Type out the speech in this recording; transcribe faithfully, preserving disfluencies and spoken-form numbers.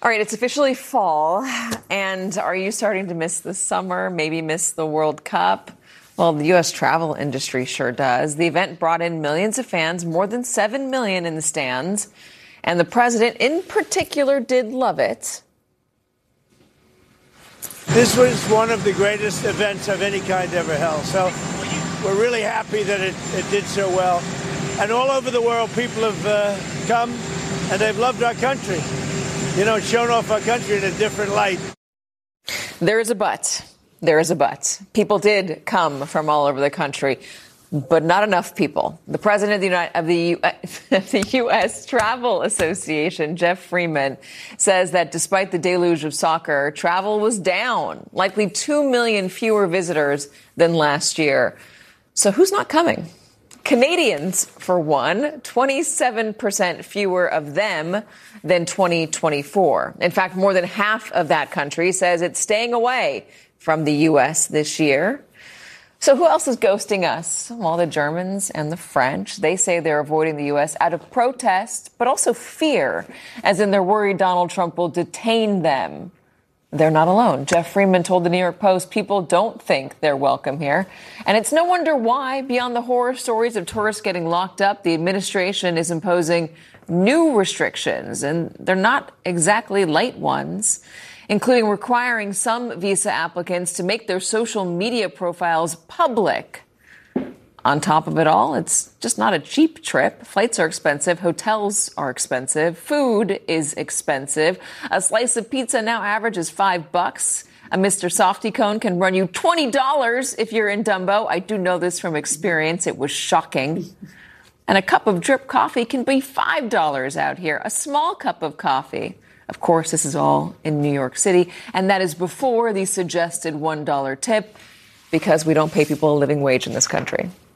All right, it's officially fall. And are you starting to miss the summer, maybe miss the World Cup? Well, the U S travel industry sure does. The event brought in millions of fans, more than seven million in the stands. And the president in particular did love it. This was one of the greatest events of any kind ever held. So we're really happy that it, it did so well. And all over the world, people have uh, come and they've loved our country. You know, shown off our country in a different light. There is a but. There is a but. People did come from all over the country, but not enough people. The president of the, United, of the, U, of the U S Travel Association, Jeff Freeman, says that despite the deluge of soccer, travel was down, likely two million fewer visitors than last year. So who's not coming? Canadians, for one, twenty-seven percent fewer of them than twenty twenty-four. In fact, more than half of that country says it's staying away from the U S this year. So who else is ghosting us? Well, the Germans and the French. They say they're avoiding the U S out of protest, but also fear, as in they're worried Donald Trump will detain them. They're not alone. Jeff Freeman told the New York Post people don't think they're welcome here. And it's no wonder why, beyond the horror stories of tourists getting locked up, the administration is imposing new restrictions, and they're not exactly light ones, including requiring some visa applicants to make their social media profiles public. On top of it all, it's just not a cheap trip. Flights are expensive. Hotels are expensive. Food is expensive. A slice of pizza now averages five bucks. A Mister Softy cone can run you twenty dollars if you're in Dumbo. I do know this from experience. It was shocking. And a cup of drip coffee can be five dollars out here. A small cup of coffee. Of course, this is all in New York City. And that is before the suggested one dollar tip, because we don't pay people a living wage in this country.